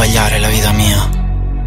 sbagliare la vita mia.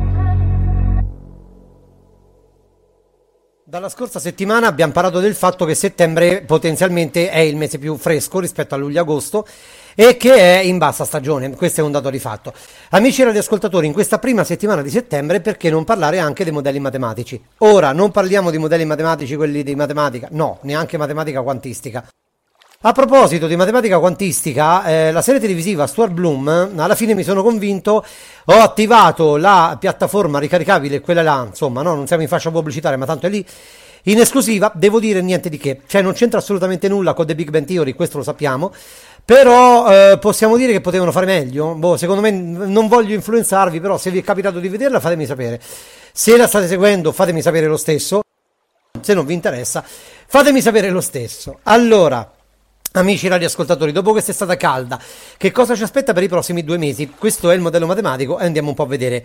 Dalla scorsa settimana abbiamo parlato del fatto che settembre potenzialmente è il mese più fresco rispetto a luglio-agosto e che è in bassa stagione. Questo è un dato di fatto. Amici radioascoltatori, in questa prima settimana di settembre perché non parlare anche dei modelli matematici? Ora, non parliamo di modelli matematici, quelli di matematica, no, neanche matematica quantistica. A proposito di matematica quantistica, la serie televisiva Stuart Bloom, alla fine mi sono convinto, ho attivato la piattaforma ricaricabile, quella là, insomma, no, non siamo in fascia pubblicitaria, ma tanto è lì, in esclusiva, devo dire niente di che, cioè non c'entra assolutamente nulla con The Big Bang Theory, questo lo sappiamo, però possiamo dire che potevano fare meglio, boh, secondo me non voglio influenzarvi, però se vi è capitato di vederla fatemi sapere, se la state seguendo fatemi sapere lo stesso, se non vi interessa fatemi sapere lo stesso. Allora, amici radioascoltatori, dopo quest'estate calda, che cosa ci aspetta per i prossimi 2 mesi? Questo è il modello matematico e andiamo un po' a vedere.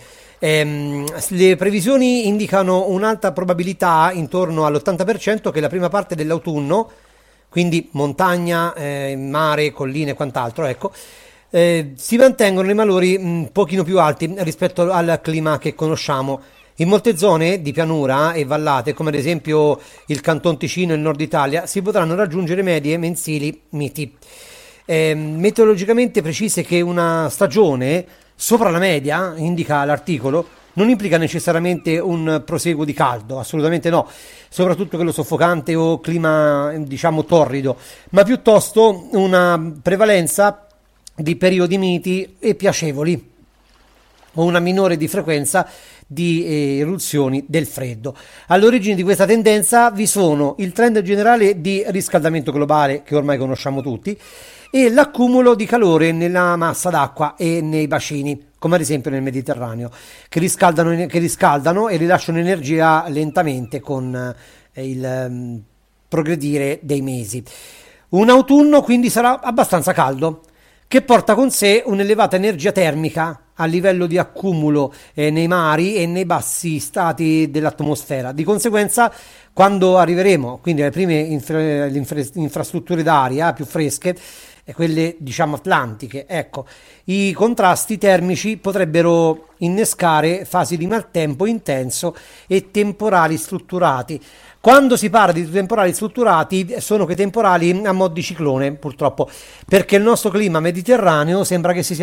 Le previsioni indicano un'alta probabilità, intorno all'80%, che la prima parte dell'autunno, quindi montagna, mare, colline e quant'altro, ecco, si mantengono nei valori un pochino più alti rispetto al clima che conosciamo. In molte zone di pianura e vallate, come ad esempio il Canton Ticino e il Nord Italia, si potranno raggiungere medie mensili miti. Meteorologicamente precise che una stagione sopra la media, indica l'articolo, non implica necessariamente un proseguo di caldo, assolutamente no, soprattutto quello soffocante o clima, diciamo, torrido, ma piuttosto una prevalenza di periodi miti e piacevoli, o una minore di frequenza di eruzioni del freddo. All'origine di questa tendenza vi sono il trend generale di riscaldamento globale che ormai conosciamo tutti e l'accumulo di calore nella massa d'acqua e nei bacini, come ad esempio nel Mediterraneo, che riscaldano e rilasciano energia lentamente con il progredire dei mesi. Un autunno quindi sarà abbastanza caldo, che porta con sé un'elevata energia termica a livello di accumulo nei mari e nei bassi stati dell'atmosfera. Di conseguenza, quando arriveremo quindi alle prime infrastrutture d'aria più fresche, quelle diciamo atlantiche, ecco, i contrasti termici potrebbero innescare fasi di maltempo intenso e temporali strutturati. Quando si parla di temporali strutturati sono quei temporali a mo' di ciclone, purtroppo, perché il nostro clima mediterraneo sembra che si sia